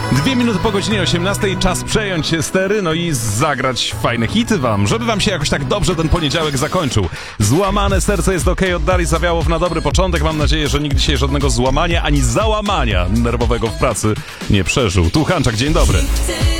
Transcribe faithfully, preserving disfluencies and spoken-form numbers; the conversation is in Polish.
Dwie minuty po godzinie osiemnastej, czas przejąć się stery, no i zagrać fajne hity wam, żeby wam się jakoś tak dobrze ten poniedziałek zakończył. Złamane serce jest okej, od Darii Zawiałow na dobry początek. Mam nadzieję, że nikt dzisiaj żadnego złamania ani załamania nerwowego w pracy nie przeżył. Tu Hanczak, dzień dobry.